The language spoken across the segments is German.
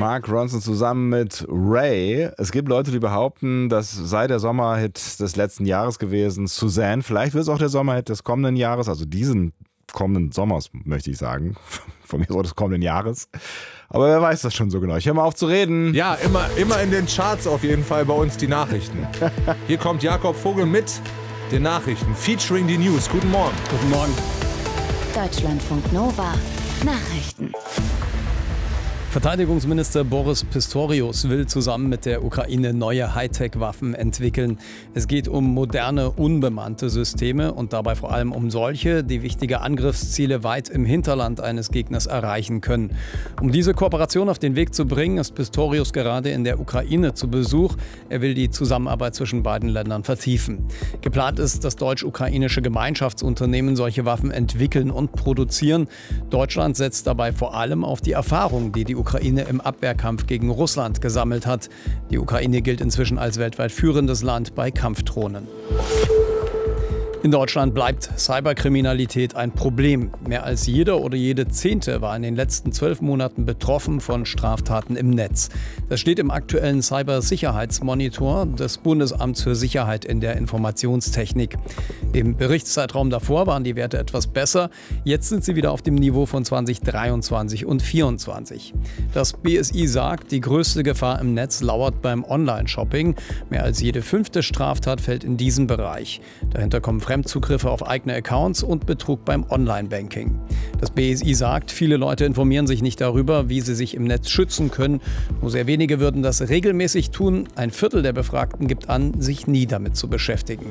Mark Ronson zusammen mit Ray. Es gibt Leute, die behaupten, das sei der Sommerhit des letzten Jahres gewesen. Suzanne, vielleicht wird es auch der Sommerhit des kommenden Jahres, also diesen kommenden Sommers, möchte ich sagen. Von mir so des kommenden Jahres. Aber wer weiß das schon so genau. Ich höre mal auf zu reden. Ja, immer in den Charts auf jeden Fall bei uns die Nachrichten. Hier kommt Jakob Vogel mit den Nachrichten, featuring die News. Guten Morgen. Guten Morgen. Deutschlandfunk Nova. Nachrichten. Verteidigungsminister Boris Pistorius will zusammen mit der Ukraine neue Hightech-Waffen entwickeln. Es geht um moderne, unbemannte Systeme und dabei vor allem um solche, die wichtige Angriffsziele weit im Hinterland eines Gegners erreichen können. Um diese Kooperation auf den Weg zu bringen, ist Pistorius gerade in der Ukraine zu Besuch. Er will die Zusammenarbeit zwischen beiden Ländern vertiefen. Geplant ist, dass deutsch-ukrainische Gemeinschaftsunternehmen solche Waffen entwickeln und produzieren. Deutschland setzt dabei vor allem auf die Erfahrung, die Ukraine im Abwehrkampf gegen Russland gesammelt hat. Die Ukraine gilt inzwischen als weltweit führendes Land bei Kampfdrohnen. In Deutschland bleibt Cyberkriminalität ein Problem. Mehr als jeder oder jede Zehnte war in den letzten 12 Monaten betroffen von Straftaten im Netz. Das steht im aktuellen Cybersicherheitsmonitor des Bundesamts für Sicherheit in der Informationstechnik. Im Berichtszeitraum davor waren die Werte etwas besser. Jetzt sind sie wieder auf dem Niveau von 2023 und 2024. Das BSI sagt, die größte Gefahr im Netz lauert beim Online-Shopping. Mehr als jede 5. Straftat fällt in diesen Bereich. Dahinter kommen Fremdzugriffe auf eigene Accounts und Betrug beim Online-Banking. Das BSI sagt, viele Leute informieren sich nicht darüber, wie sie sich im Netz schützen können. Nur sehr wenige würden das regelmäßig tun. Ein Viertel der Befragten gibt an, sich nie damit zu beschäftigen.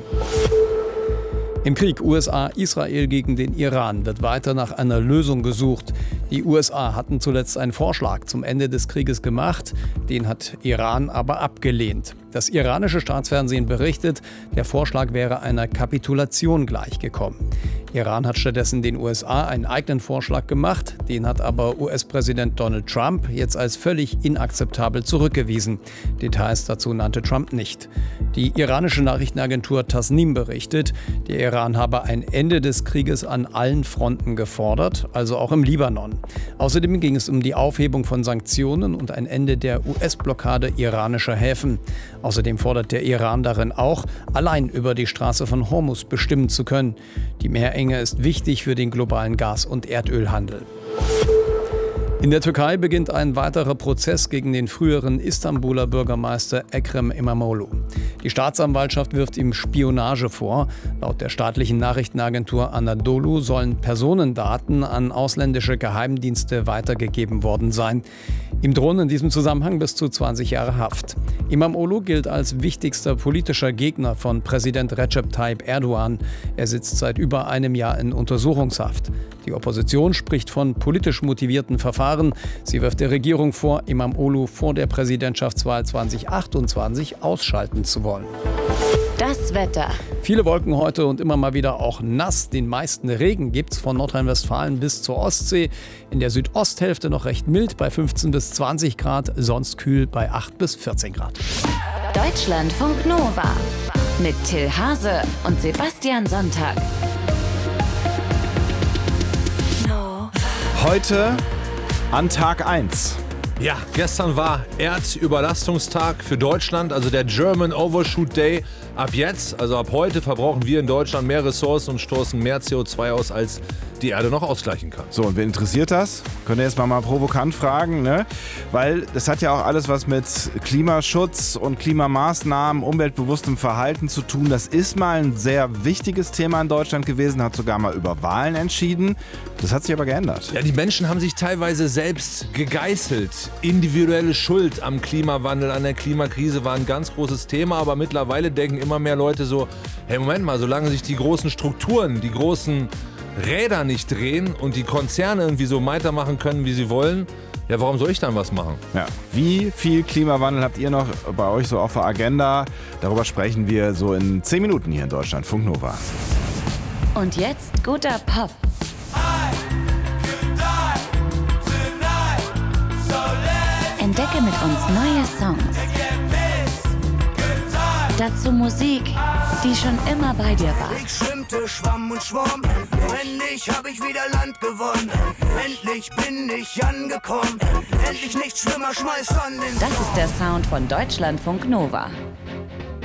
Im Krieg USA-Israel gegen den Iran wird weiter nach einer Lösung gesucht. Die USA hatten zuletzt einen Vorschlag zum Ende des Krieges gemacht, den hat Iran aber abgelehnt. Das iranische Staatsfernsehen berichtet, der Vorschlag wäre einer Kapitulation gleichgekommen. Iran hat stattdessen den USA einen eigenen Vorschlag gemacht, den hat aber US-Präsident Donald Trump jetzt als völlig inakzeptabel zurückgewiesen. Details dazu nannte Trump nicht. Die iranische Nachrichtenagentur Tasnim berichtet, der Iran habe ein Ende des Krieges an allen Fronten gefordert, also auch im Libanon. Außerdem ging es um die Aufhebung von Sanktionen und ein Ende der US-Blockade iranischer Häfen. Außerdem fordert der Iran darin auch, allein über die Straße von Hormuz bestimmen zu können. Die Meerenge ist wichtig für den globalen Gas- und Erdölhandel. In der Türkei beginnt ein weiterer Prozess gegen den früheren Istanbuler Bürgermeister Ekrem İmamoğlu. Die Staatsanwaltschaft wirft ihm Spionage vor. Laut der staatlichen Nachrichtenagentur Anadolu sollen Personendaten an ausländische Geheimdienste weitergegeben worden sein. Ihm drohen in diesem Zusammenhang bis zu 20 Jahre Haft. İmamoğlu gilt als wichtigster politischer Gegner von Präsident Recep Tayyip Erdogan. Er sitzt seit über einem Jahr in Untersuchungshaft. Die Opposition spricht von politisch motivierten Verfahren. Sie wirft der Regierung vor, İmamoğlu vor der Präsidentschaftswahl 2028 ausschalten zu wollen. Das Wetter. Viele Wolken heute und immer mal wieder auch nass. Den meisten Regen gibt's von Nordrhein-Westfalen bis zur Ostsee. In der Südosthälfte noch recht mild bei 15 bis 20 Grad, sonst kühl bei 8 bis 14 Grad. Deutschlandfunk Nova mit Till Hase und Sebastian Sonntag. Heute an Tag 1. Ja, gestern war Erdüberlastungstag für Deutschland, also der German Overshoot Day. Ab jetzt, also ab heute, verbrauchen wir in Deutschland mehr Ressourcen und stoßen mehr CO2 aus, als die Erde noch ausgleichen kann. So, und wen interessiert das? Könnt ihr jetzt mal provokant fragen, ne? Weil das hat ja auch alles was mit Klimaschutz und Klimamaßnahmen, umweltbewusstem Verhalten zu tun. Das ist mal ein sehr wichtiges Thema in Deutschland gewesen, hat sogar mal über Wahlen entschieden. Das hat sich aber geändert. Ja, die Menschen haben sich teilweise selbst gegeißelt. Individuelle Schuld am Klimawandel, an der Klimakrise war ein ganz großes Thema, aber mittlerweile denken immer mehr Leute so, hey, Moment mal, solange sich die großen Strukturen, die großen Räder nicht drehen und die Konzerne irgendwie so weitermachen können, wie sie wollen, ja, warum soll ich dann was machen? Ja. Wie viel Klimawandel habt ihr noch bei euch so auf der Agenda? Darüber sprechen wir so in 10 Minuten hier in Deutschlandfunk Nova. Und jetzt guter Pop. Entdecke mit uns neue Songs. Dazu Musik die schon immer bei dir war. Ich schwimmte, schwamm und schwamm. Endlich hab ich wieder Land gewonnen. Endlich bin ich angekommen. Endlich nicht schlimmer, schmeiß an den Das ist der Sound von Deutschlandfunk Nova.